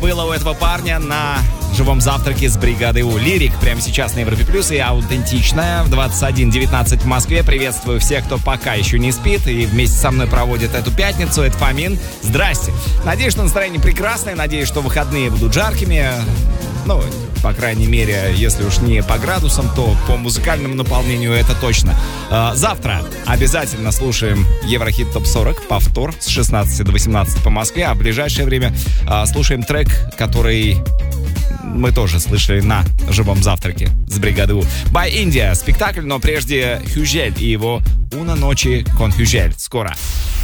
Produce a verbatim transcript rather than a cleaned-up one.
было у этого парня на живом завтраке с бригадой У. Лирик прямо сейчас на Европе Плюс и аутентичная в двадцать один девятнадцать в Москве. Приветствую всех, кто пока еще не спит и вместе со мной проводит эту пятницу. Это Фомин. Здрасте. Надеюсь, что настроение прекрасное. Надеюсь, что выходные будут жаркими. Ну, по крайней мере, если уж не по градусам, то по музыкальному наполнению это точно. Завтра обязательно слушаем Еврохит топ сорок, повтор с шестнадцати до восемнадцати по Москве, а в ближайшее время слушаем трек, который мы тоже слышали на живом завтраке с бригадой У. By India. Спектакль, но прежде Хюжель и его «Una noche con Хюжель». Скоро.